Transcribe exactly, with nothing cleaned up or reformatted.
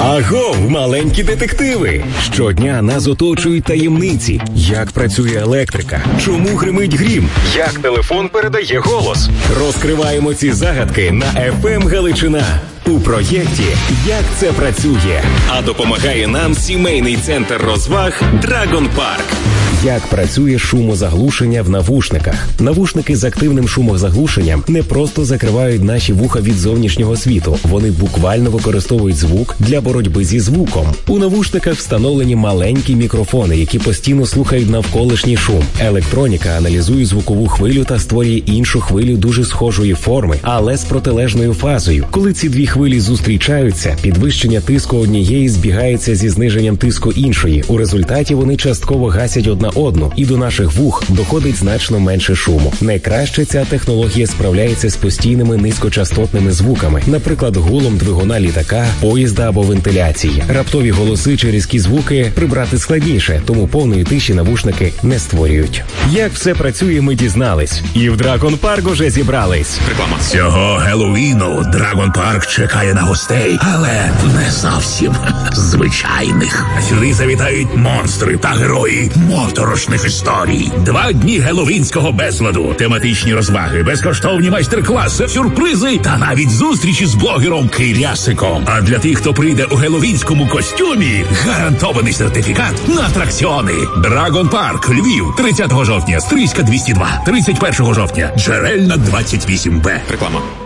Агов, маленькі детективи! Щодня нас оточують таємниці. Як працює електрика? Чому гримить грім? Як телефон передає голос? Розкриваємо ці загадки на еф ем Галичина у проєкті «Як це працює?». А допомагає нам сімейний центр розваг «Драгон Парк». Як працює шумозаглушення в навушниках? Навушники з активним шумозаглушенням не просто закривають наші вуха від зовнішнього світу. Вони буквально використовують звук для боротьби зі звуком. У навушниках встановлені маленькі мікрофони, які постійно слухають навколишній шум. Електроніка аналізує звукову хвилю та створює іншу хвилю дуже схожої форми, але з протилежною фазою. Коли ці дві хвилі зустрічаються, підвищення тиску однієї збігається зі зниженням тиску іншої. У результаті вони частково гасять одна одну, і до наших вух доходить значно менше шуму. Найкраще ця технологія справляється з постійними низькочастотними звуками, наприклад, гулом двигуна літака, поїзда або вентиляції. Раптові голоси чи різкі звуки прибрати складніше, тому повної тиші навушники не створюють. Як все працює, ми дізнались. І в Драгон Парк уже зібрались. Реклама. Цього Геловіну Драгон Парк чекає на гостей, але не зовсім звичайних. Сюди завітають монстри та герої моторошних історій. Два дні геловінського безладу, тематичні розваги, безкоштовні майстер-класи, сюрпризи та навіть зустрічі з блогером Кирясиком. А для тих, хто прийде у геловінському костюмі, гарантований сертифікат на атракціони. Драгон Парк, Львів, тридцятого жовтня, Стрийська двісті два, тридцять першого жовтня, Джерельна двадцять вісім Б. Реклама.